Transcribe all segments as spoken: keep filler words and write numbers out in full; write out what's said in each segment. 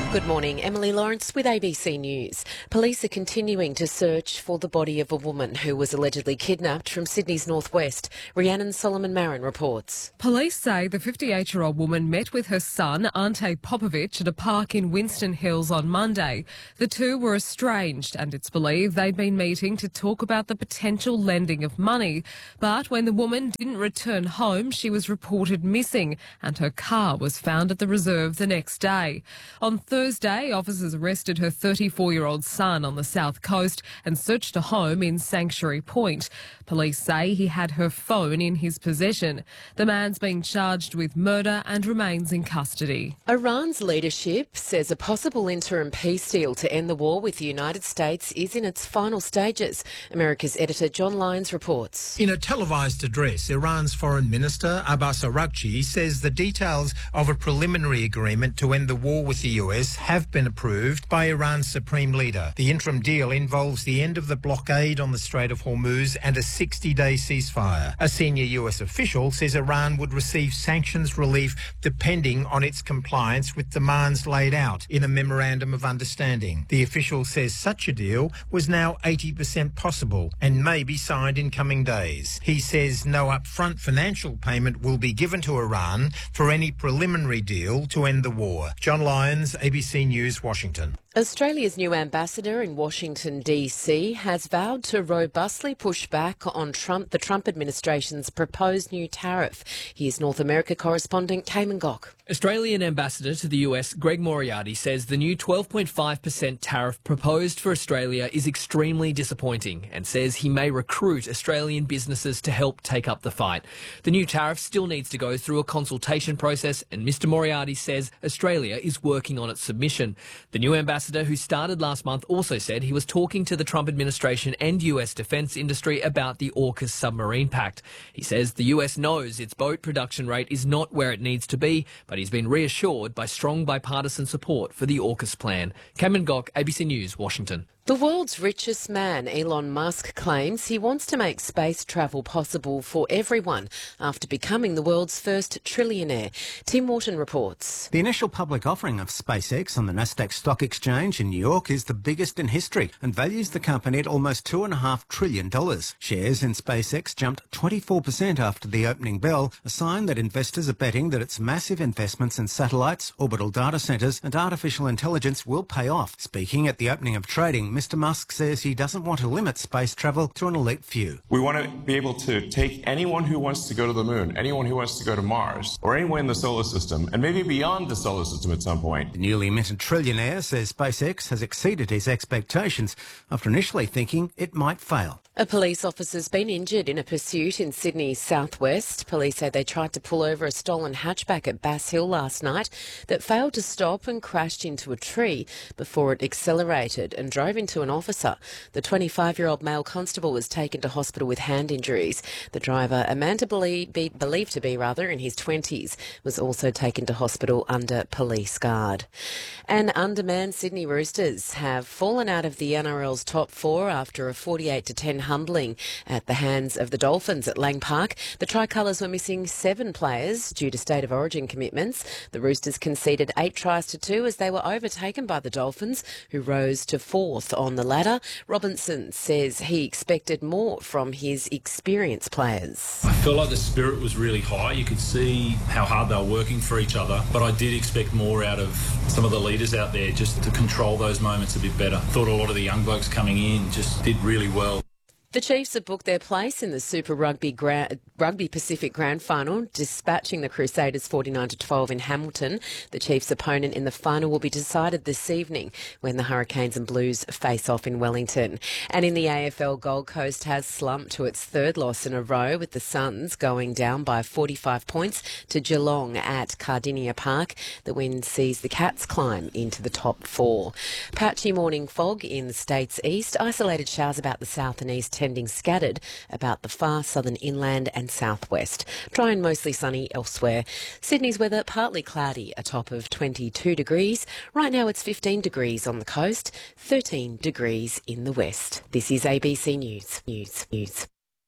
Good morning, Emily Lawrence with A B C News. Police are continuing to search for the body of a woman who was allegedly kidnapped from Sydney's northwest. Rhiannon Solomon-Marin reports. Police say the fifty-eight-year-old woman met with her son, Ante Popovic, at a park in Winston Hills on Monday. The two were estranged and it's believed they'd been meeting to talk about the potential lending of money. But when the woman didn't return home, she was reported missing and her car was found at the reserve the next day. On Thursday, officers arrested her thirty-four-year-old son on the south coast and searched a home in Sanctuary Point. Police say he had her phone in his possession. The man's being charged with murder and remains in custody. Iran's leadership says a possible interim peace deal to end the war with the United States is in its final stages. America's editor John Lyons reports. In a televised address, Iran's Foreign Minister Abbas Araghchi says the details of a preliminary agreement to end the war with the U S have been approved by Iran's supreme leader. The interim deal involves the end of the blockade on the Strait of Hormuz and a sixty-day ceasefire. A senior U S official says Iran would receive sanctions relief depending on its compliance with demands laid out in a memorandum of understanding. The official says such a deal was now eighty percent possible and may be signed in coming days. He says no upfront financial payment will be given to Iran for any preliminary deal to end the war. John Lyons, A B C News, Washington. Australia's new ambassador in Washington, D C has vowed to robustly push back on Trump, the Trump administration's proposed new tariff. Here's North America correspondent Cayman Gok. Australian ambassador to the U S, Greg Moriarty, says the new twelve point five percent tariff proposed for Australia is extremely disappointing and says he may recruit Australian businesses to help take up the fight. The new tariff still needs to go through a consultation process and Mister Moriarty says Australia is working on its submission. The new ambassador, who started last month, also said he was talking to the Trump administration and U S defence industry about the AUKUS submarine pact. He says the U S knows its boat production rate is not where it needs to be, but he's been reassured by strong bipartisan support for the AUKUS plan. Cameron Gok, A B C News, Washington. The world's richest man, Elon Musk, claims he wants to make space travel possible for everyone after becoming the world's first trillionaire. Tim Wharton reports. The initial public offering of SpaceX on the Nasdaq Stock Exchange in New York is the biggest in history and values the company at almost two point five trillion dollars. Shares in SpaceX jumped twenty-four percent after the opening bell, a sign that investors are betting that its massive investments in satellites, orbital data centres and artificial intelligence will pay off. Speaking at the opening of trading, Mister Musk says he doesn't want to limit space travel to an elite few. We want to be able to take anyone who wants to go to the moon, anyone who wants to go to Mars, or anyone in the solar system, and maybe beyond the solar system at some point. The newly minted trillionaire says SpaceX has exceeded his expectations after initially thinking it might fail. A police officer's been injured in a pursuit in Sydney's southwest. Police say they tried to pull over a stolen hatchback at Bass Hill last night that failed to stop and crashed into a tree before it accelerated and drove into an officer. The twenty-five-year-old male constable was taken to hospital with hand injuries. The driver, a man to believe, be believed to be rather in his twenties, was also taken to hospital under police guard. And undermanned Sydney Roosters have fallen out of the N R L's top four after a forty-eight to ten humbling at the hands of the Dolphins at Lang Park. The Tricolours were missing seven players due to state of origin commitments. The Roosters conceded eight tries to two as they were overtaken by the Dolphins, who rose to fourth on the ladder. Robinson says he expected more from his experienced players. I felt like the spirit was really high. You could see how hard they were working for each other, but I did expect more out of some of the leaders out there just to control those moments a bit better. Thought a lot of the young blokes coming in just did really well. The Chiefs have booked their place in the Super Rugby Gra- Rugby Pacific Grand Final, dispatching the Crusaders forty-nine to twelve in Hamilton. The Chiefs' opponent in the final will be decided this evening when the Hurricanes and Blues face off in Wellington. And in the A F L, Gold Coast has slumped to its third loss in a row, with the Suns going down by forty-five points to Geelong at Cardinia Park. The win sees the Cats climb into the top four. Patchy morning fog in the state's east, isolated showers about the south and east, tending scattered about the far southern inland and southwest. Dry and mostly sunny elsewhere. Sydney's weather partly cloudy, a top of twenty-two degrees. Right now it's fifteen degrees on the coast, thirteen degrees in the west. This is A B C News. News. News.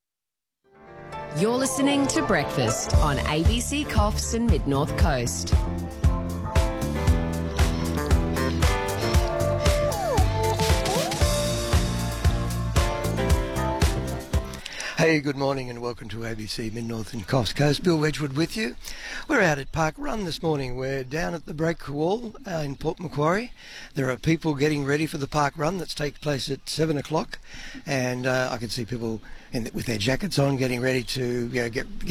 You're listening to Breakfast on A B C Coffs and Mid North Coast. Hey, good morning and welcome to A B C Mid-North and Coast Coast. Bill Wedgwood with you. We're out at Park Run this morning. We're down at the break wall uh, in Port Macquarie. There are people getting ready for the Park Run that takes place at seven o'clock, and uh, I can see people in the, with their jackets on getting ready to you know, get, get